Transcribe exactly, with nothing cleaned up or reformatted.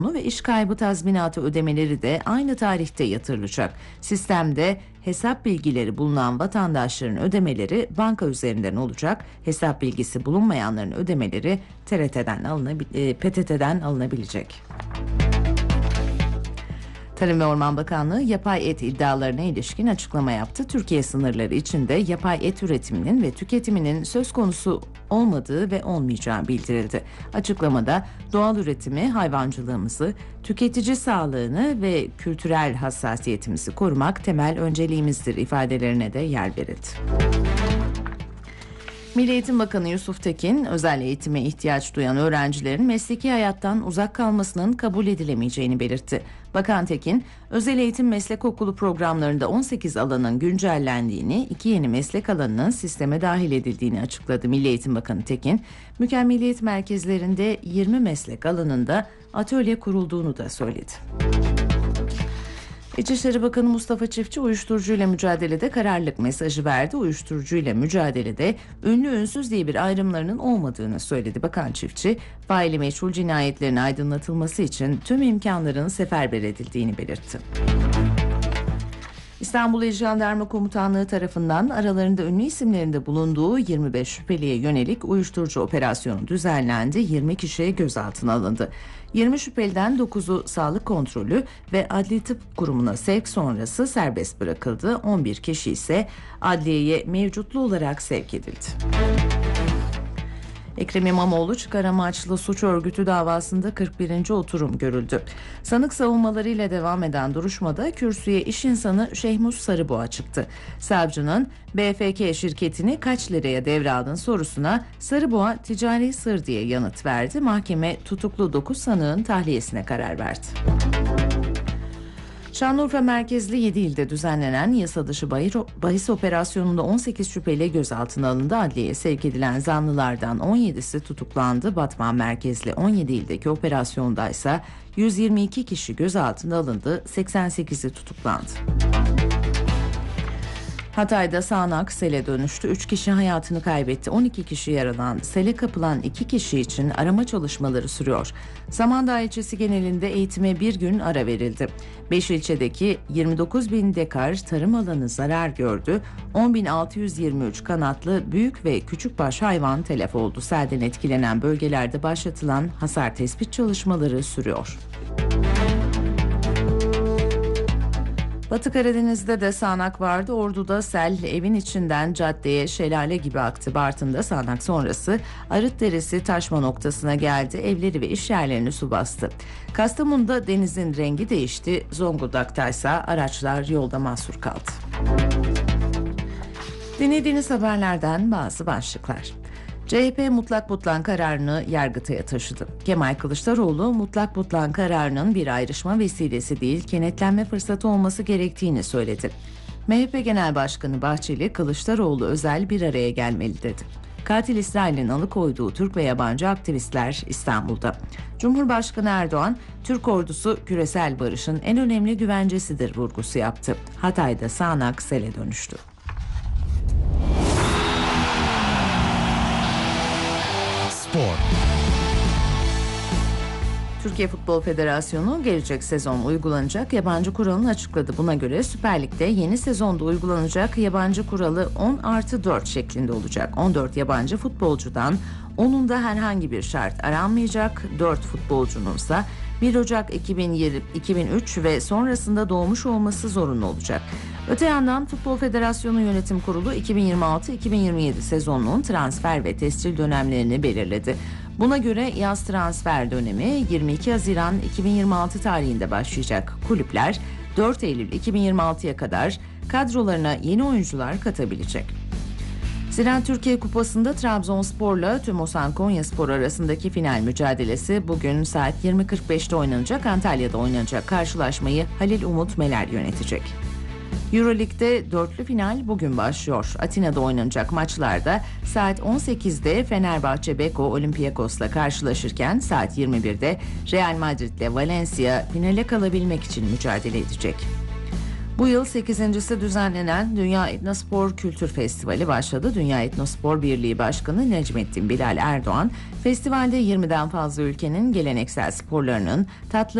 ve iş kaybı tazminatı ödemeleri de aynı tarihte yatırılacak. Sistemde hesap bilgileri bulunan vatandaşların ödemeleri banka üzerinden olacak. Hesap bilgisi bulunmayanların ödemeleri T R T'den alınabil- P T T'den alınabilecek. Tarım ve Orman Bakanlığı yapay et iddialarına ilişkin açıklama yaptı. Türkiye sınırları içinde yapay et üretiminin ve tüketiminin söz konusu olmadığı ve olmayacağı bildirildi. Açıklamada doğal üretimi, hayvancılığımızı, tüketici sağlığını ve kültürel hassasiyetimizi korumak temel önceliğimizdir ifadelerine de yer verildi. Milli Eğitim Bakanı Yusuf Tekin, özel eğitime ihtiyaç duyan öğrencilerin mesleki hayattan uzak kalmasının kabul edilemeyeceğini belirtti. Bakan Tekin, özel eğitim meslek okulu programlarında on sekiz alanın güncellendiğini, iki yeni meslek alanının sisteme dahil edildiğini açıkladı. Milli Eğitim Bakanı Tekin, mükemmeliyet merkezlerinde yirmi meslek alanında atölye kurulduğunu da söyledi. İçişleri Bakanı Mustafa Çiftçi uyuşturucuyla mücadelede kararlılık mesajı verdi. Uyuşturucuyla mücadelede ünlü ünsüz diye bir ayrımlarının olmadığını söyledi. Bakan Çiftçi, faili meçhul cinayetlerin aydınlatılması için tüm imkanların seferber edildiğini belirtti. İstanbul İl Jandarma Komutanlığı tarafından aralarında ünlü isimlerinde bulunduğu yirmi beş şüpheliye yönelik uyuşturucu operasyonu düzenlendi. yirmi kişiye gözaltına alındı. yirmi şüpheliden dokuzu sağlık kontrolü ve adli tıp kurumuna sevk sonrası serbest bırakıldı. on bir kişi ise adliyeye mevcutlu olarak sevk edildi. Ekrem İmamoğlu çıkar amaçlı suç örgütü davasında kırk birinci oturum görüldü. Sanık savunmalarıyla devam eden duruşmada kürsüye iş insanı Şehmus Sarıboğa çıktı. Savcının B F K şirketini kaç liraya devraldın sorusuna Sarıboğa ticari sır diye yanıt verdi. Mahkeme tutuklu dokuz sanığın tahliyesine karar verdi. Şanlıurfa merkezli yedi ilde düzenlenen yasa dışı bahis operasyonunda on sekiz şüpheli gözaltına alındı. Adliyeye sevk edilen zanlılardan on yedisi tutuklandı. Batman merkezli on yedi ildeki operasyonda ise yüz yirmi iki kişi gözaltına alındı. seksen sekizi tutuklandı. Hatay'da sağanak sele dönüştü. üç kişi hayatını kaybetti. on iki kişi yaralanan, sele kapılan iki kişi için arama çalışmaları sürüyor. Samandağ ilçesi genelinde eğitime bir gün ara verildi. beş ilçedeki yirmi dokuz bin dekar tarım alanı zarar gördü. on bin altı yüz yirmi üç kanatlı büyük ve küçükbaş hayvan telef oldu. Selden etkilenen bölgelerde başlatılan hasar tespit çalışmaları sürüyor. Batı Karadeniz'de de sağanak vardı. Ordu'da sel evin içinden caddeye şelale gibi aktı. Bartın'da sağanak sonrası Arıtderesi taşma noktasına geldi. Evleri ve iş yerlerini su bastı. Kastamonu'da denizin rengi değişti. Zonguldak'ta ise araçlar yolda mahsur kaldı. Dinlediğiniz haberlerden bazı başlıklar. C H P mutlak butlan kararını Yargıtay'a taşıdı. Kemal Kılıçdaroğlu mutlak butlan kararının bir ayrışma vesilesi değil, kenetlenme fırsatı olması gerektiğini söyledi. M H P Genel Başkanı Bahçeli, Kılıçdaroğlu özel bir araya gelmeli dedi. Katil İsrail'in alıkoyduğu Türk ve yabancı aktivistler İstanbul'da. Cumhurbaşkanı Erdoğan, Türk ordusu küresel barışın en önemli güvencesidir vurgusu yaptı. Hatay'da sağanak sele dönüştü. Spor. Türkiye Futbol Federasyonu gelecek sezon uygulanacak yabancı kuralını açıkladı. Buna göre Süper Lig'de yeni sezonda uygulanacak yabancı kuralı on artı dört şeklinde olacak. on dört yabancı futbolcudan onunda herhangi bir şart aranmayacak. dört futbolcununsa bir Ocak iki bin üç ve sonrasında doğmuş olması zorunlu olacak. Öte yandan Futbol Federasyonu Yönetim Kurulu iki bin yirmi altı iki bin yirmi yedi sezonunun transfer ve tescil dönemlerini belirledi. Buna göre yaz transfer dönemi yirmi iki Haziran iki bin yirmi altı tarihinde başlayacak. Kulüpler dört Eylül iki bin yirmi altıya kadar kadrolarına yeni oyuncular katabilecek. Ziraat Türkiye Kupası'nda Trabzonspor'la Tümosan Konyaspor arasındaki final mücadelesi bugün saat yirmi kırk beşte oynanacak. Antalya'da oynanacak karşılaşmayı Halil Umut Meler yönetecek. Euroleague'de dörtlü final bugün başlıyor. Atina'da oynanacak maçlarda saat on sekizde Fenerbahçe Beko Olympiakos'la karşılaşırken saat yirmi birde Real Madrid'le Valencia finale kalabilmek için mücadele edecek. Bu yıl sekizincisi düzenlenen Dünya Etnospor Kültür Festivali başladı. Dünya Etnospor Birliği Başkanı Necmettin Bilal Erdoğan, festivalde yirmiden fazla ülkenin geleneksel sporlarının tatlı